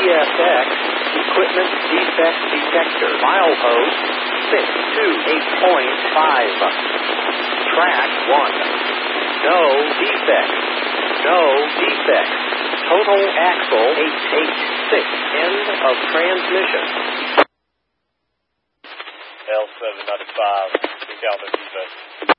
CSX equipment defect detector. Milepost 628.5. Track 1. No defects. No defects. Total axle 886. End of transmission. L795. Encounter defect.